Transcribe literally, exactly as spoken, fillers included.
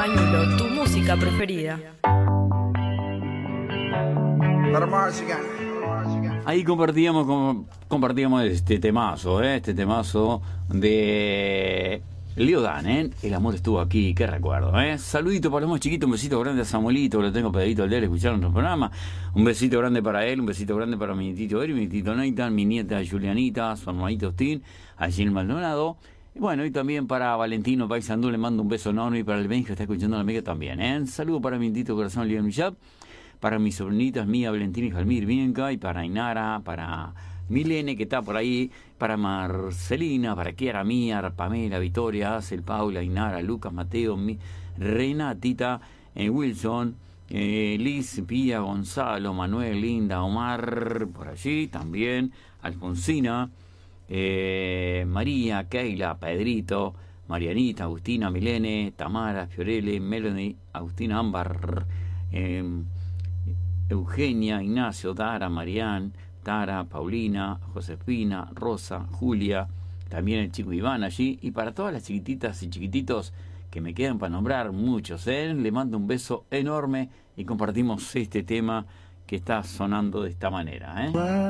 Pañuelo, tu música preferida. Ahí compartíamos com, compartíamos este temazo, ¿eh? este temazo de Leo Dan, ¿eh? El amor estuvo aquí, qué recuerdo, ¿eh? Saludito para los más chiquitos, un besito grande a Samuelito, lo tengo pedidito al día de escuchar nuestro programa. Un besito grande para él, un besito grande para mi tito Eri, mi tito Nathan, mi nieta Julianita, su hermanito Austin, allí en Maldonado. Y bueno, y también para Valentino Paisandú le mando un beso enorme, y para el Ben que está escuchando a la amiga también, ¿eh? Un saludo para mi tito corazón Liam Millap, para mis sobrinitas Mía, Valentina y Jalmir Bienca, y para Inara, para Milene que está por ahí, para Marcelina, para Kiara, Mía, Pamela, Victoria, Acel, Paula, Inara, Lucas, Mateo, Mi, Renatita, eh, Wilson, eh, Liz, Pía, Gonzalo, Manuel, Linda, Omar, por allí también, Alfonsina, eh, María, Keila, Pedrito, Marianita, Agustina, Milene, Tamara, Fiorelle, Melanie, Agustina, Ámbar, eh, Eugenia, Ignacio, Dara, Marián, Tara, Paulina, Josefina, Rosa, Julia, también el chico Iván allí, y para todas las chiquititas y chiquititos que me quedan para nombrar, muchos, ¿eh? Le mando un beso enorme y compartimos este tema que está sonando de esta manera, ¿eh?